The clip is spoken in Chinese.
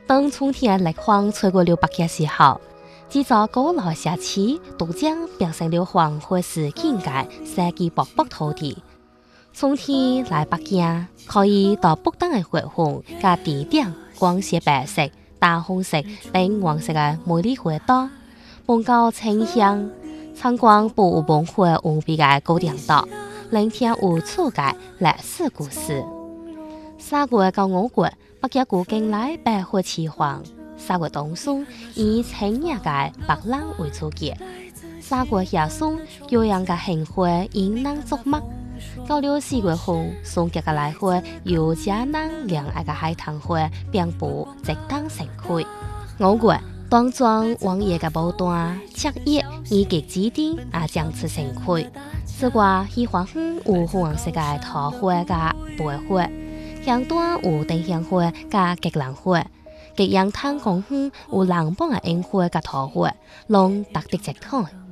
等春天的热风吹过了北极时候，几座古老的社区都将变成了黄或是境界世纪薄薄土地。春天来北京，可以到不同的花粉加地点光写白色、大红色、并黄色的美丽花朵，闻到清香，参观博物文化无比的古典岛，聆听有趣的历史故事。3月到5月，北极古境内百花齐放。3月冬霜以青叶的白兰为主角，3月夏霜悠扬的杏花引人注目。到了4月份，松吉的梨花由佳人亮爱的海棠花遍布直等盛开。5月，端庄王爷的牡丹、赤叶以及紫丁也将此盛开。此外，喜欢有粉红色的桃花加白花。香端有丁香花加吉兰花，吉阳滩公园有蓝本的樱花加桃花，拢特别值看。